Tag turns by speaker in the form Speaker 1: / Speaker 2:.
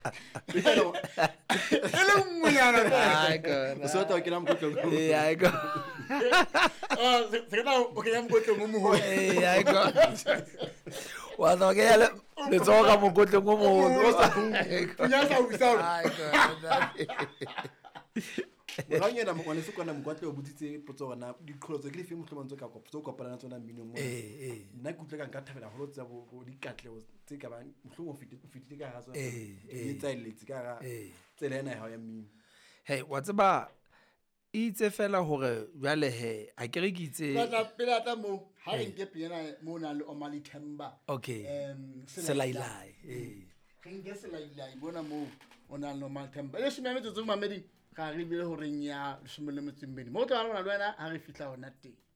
Speaker 1: Ele ngonyana.
Speaker 2: Ai go.
Speaker 3: So ta ke na mokotlo.
Speaker 2: Ai go.
Speaker 1: Se ka o ke ya mokotlo mo mo.
Speaker 2: Ai go. Wa no ke ya le tsoga mokotlo mo mo.
Speaker 1: Punya sa usao.
Speaker 2: Ai go.
Speaker 3: Moranyana mo kwana se kwana mokwatle o butsitse potso gona dikholo tse ke dife mohlomantso ka koptso kopana tsona mmino mo nna ke utlwa ka thabela go tsa bo dikatlego tse ka bang mohlomong fitile ka ga tsona e tsailetse ka ga tsela ena ya mmino
Speaker 2: hey wa tseba itse fela hore jale he a kere ke itse
Speaker 1: pela ta mo ha re nke pena mo na le Omali Themba
Speaker 2: okay selailai
Speaker 1: re nke selailai bona mo ona le Omali Themba le shimeme tso mamedi ga re bile ho reng ya 12 mo tla rona le wena ha re fitla hona teng